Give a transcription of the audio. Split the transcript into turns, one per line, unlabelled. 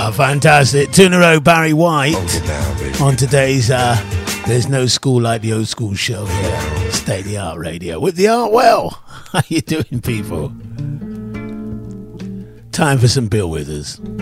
Fantastic. 2 in a row, Barry White. On today's There's No School Like the Old School show here. State the Art Radio. With the art well. How you doing, people? Time for some Bill Withers.